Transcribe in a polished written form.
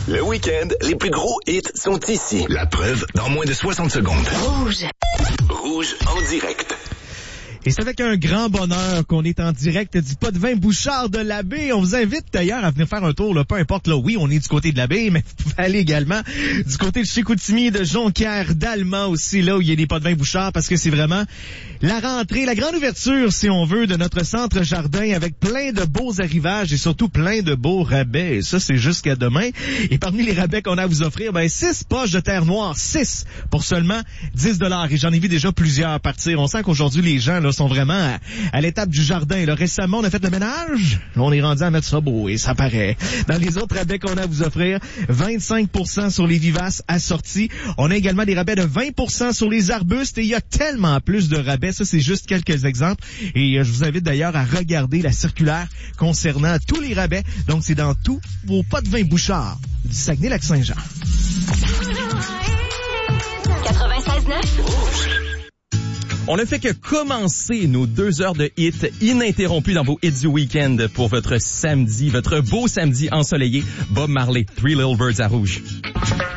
Le week-end, les plus gros hits sont ici. La preuve, dans moins de 60 secondes. Rouge. Rouge en direct. Et c'est avec un grand bonheur qu'on est en direct du Pas de vin Bouchard de la Baie. On vous invite d'ailleurs à venir faire un tour, là, peu importe, là, oui, on est du côté de la Baie, mais vous pouvez aller également du côté de Chicoutimi, de Jonquière, d'Allemand aussi, là où il y a des Pas de vin Bouchard, parce que c'est vraiment la rentrée, la grande ouverture, si on veut, de notre centre jardin avec plein de beaux arrivages et surtout plein de beaux rabais. Et ça, c'est jusqu'à demain. Et parmi les rabais qu'on a à vous offrir, 6 poches de terre noire, 6 pour seulement 10 $. Et j'en ai vu déjà plusieurs partir. On sent qu'aujourd'hui, les gens, là, sont vraiment à l'étape du jardin. Là, récemment, on a fait le ménage. Là, on est rendu à mettre ça beau et ça paraît. Dans les autres rabais qu'on a à vous offrir, 25% sur les vivaces assortis. On a également des rabais de 20% sur les arbustes et il y a tellement plus de rabais. Ça, c'est juste quelques exemples. Et je vous invite d'ailleurs à regarder la circulaire concernant tous les rabais. Donc, c'est dans tous vos Pas de vin Bouchard du Saguenay-Lac-Saint-Jean. 96.9. On ne fait que commencer nos 2 heures de hits ininterrompus dans vos hits du week-end pour votre samedi, votre beau samedi ensoleillé. Bob Marley, Three Little Birds à Rouge.